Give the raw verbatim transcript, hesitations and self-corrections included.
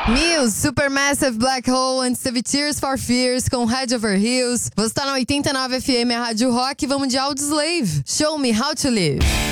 Muse, Supermassive Black Hole, antes teve Tears for Fears com Head Over Heels. Você tá na oitenta e nove F M, a Rádio Rock, vamos de Audioslave. Show Me How to Live.